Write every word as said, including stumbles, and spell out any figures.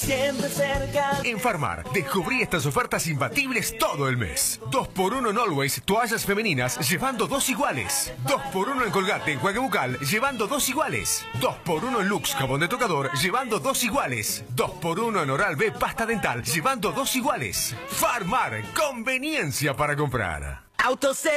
siempre cerca. En Farmar, descubrí estas ofertas imbatibles todo el mes. dos por uno en Always, toallas femeninas, llevando dos iguales. dos por uno en Colgate, enjuague bucal, llevando dos iguales. dos por uno en Lux, jabón de tocador, llevando dos iguales. dos por uno en Oral-B, pasta dental, llevando dos iguales. Farmar, conveniencia para comprar. Autose